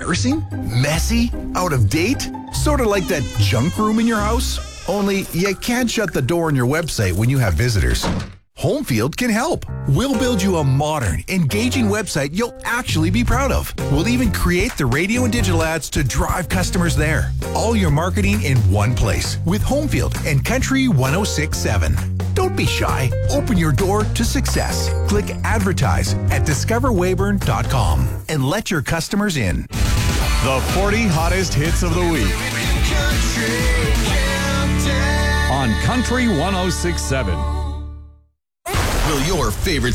embarrassing? Messy? Out of date? Sort of like that junk room in your house? Only you can't shut the door on your website when you have visitors. Homefield can help. We'll build you a modern, engaging website you'll actually be proud of. We'll even create the radio and digital ads to drive customers there. All your marketing in one place with Homefield and Country 106.7. Don't be shy. Open your door to success. Click advertise at discoverweyburn.com and let your customers in. The 40 hottest hits of the week on Country 106.7. Will your favorite